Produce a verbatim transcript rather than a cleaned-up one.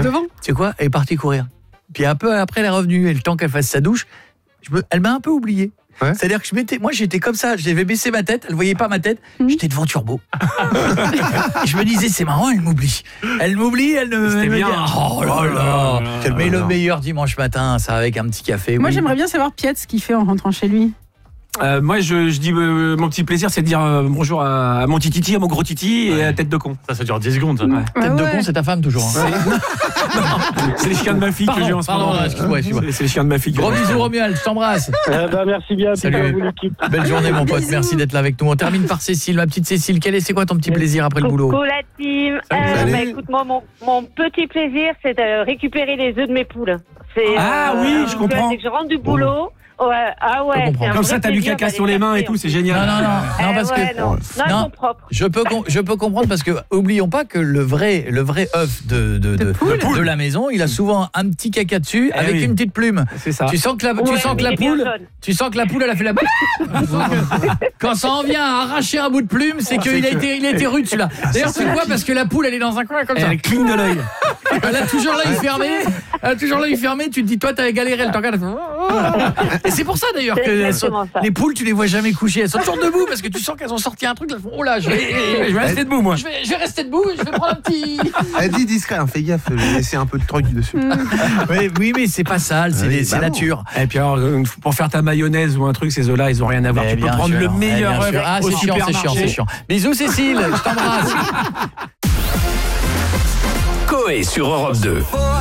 devant. Tu sais quoi ? Elle est partie courir. Puis un peu après, elle est revenue. Et le temps qu'elle fasse sa douche, je me... elle m'a un peu oublié. Ouais. C'est-à-dire que je m'étais, moi j'étais comme ça, j'avais baissé ma tête, elle voyait pas ma tête, mmh. j'étais devant Turbo. Je me disais c'est marrant, elle m'oublie. Elle m'oublie, elle ne C'était elle me bien. dit oh là là. là mais le meilleur dimanche matin, ça avec un petit café. Moi oui. j'aimerais bien savoir Piet ce qu'il fait en rentrant chez lui. Euh, moi, je, je dis euh, mon petit plaisir, c'est de dire euh, bonjour à, à mon titi, à mon gros titi ouais. et à tête de con. Ça, ça dure dix secondes. Ça. Ouais. Tête ah ouais. de con, c'est ta femme toujours. Hein. Non, c'est les chiens de ma fille pardon, que j'ai en ce pardon, moment. Excuse-moi, excuse-moi. C'est, c'est les chiens de ma fille. Gros bisous, Romuald, je t'embrasse. Euh, bah, merci bien. Salut. Vous, l'équipe. Belle journée, mon pote. Merci d'être là avec nous. On termine par Cécile, ma petite Cécile. Quel est, c'est quoi ton petit plaisir après le boulot ? Coucou la team. Euh, bah, écoute, moi, mon, mon petit plaisir, c'est de récupérer les œufs de mes poules. C'est, ah euh, oui, je comprends. C'est que je rentre du boulot. Ouais, ah ouais, comme ça, t'as du caca sur les mains et tout, c'est génial. Non, non, non, non eh parce ouais, que non, non, ils sont propres. Je peux, je peux comprendre parce que oublions pas que le vrai, le vrai œuf de de, de, de, de la maison, il a souvent un petit caca dessus eh avec oui. une petite plume. C'est ça. Tu sens que la, ouais, tu sens que la poule, tu sens que la poule, elle a fait la. Quand ça en vient à arracher un bout de plume, c'est qu'il a été, il a été rude celui-là. D'ailleurs, c'est quoi ? Parce que la poule, elle est dans un coin comme ça. Elle cligne de l'œil. Elle a toujours l'œil fermé. Elle a toujours l'œil fermé. Tu te dis, toi, t'avais galéré, elle t'en regarde. Et c'est pour ça d'ailleurs que sont, les poules, tu les vois jamais coucher. Elles sont toujours debout parce que tu sens qu'elles ont sorti un truc. Elles font, oh là, je vais, je vais rester debout, moi. Je vais, je vais rester debout. Je vais prendre un petit. Elle dit discret, hein, fais gaffe, laisser un peu de truc dessus. oui, oui, mais c'est pas sale, c'est, oui, c'est bah nature. Et puis alors, pour faire ta mayonnaise ou un truc, ces œufs-là, ils ont rien à voir. Mais tu peux prendre sûr, le meilleur œuf. Ah, c'est chiant, c'est chiant, c'est chiant. Bisous, Cécile. Je t'embrasse. Coé sur Europe deux.